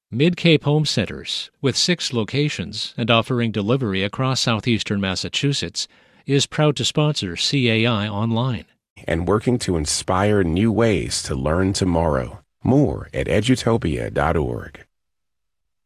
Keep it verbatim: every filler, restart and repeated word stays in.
Mid-Cape Home Centers, with six locations and offering delivery across southeastern Massachusetts, is proud to sponsor C A I Online. And working to inspire new ways to learn tomorrow. More at edutopia dot org.